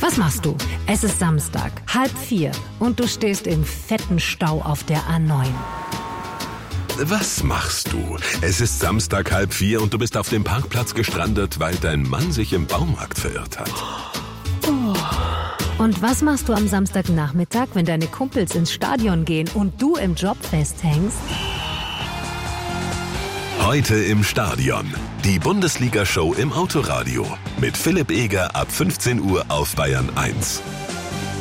Was machst du? Es ist Samstag, 3:30 und du stehst im fetten Stau auf der A9. Was machst du? Es ist Samstag 3:30 und du bist auf dem Parkplatz gestrandet, weil dein Mann sich im Baumarkt verirrt hat. Und was machst du am Samstagnachmittag, wenn deine Kumpels ins Stadion gehen und du im Job festhängst? Heute im Stadion. Die Bundesliga-Show im Autoradio. Mit Philipp Eger ab 15 Uhr auf Bayern 1.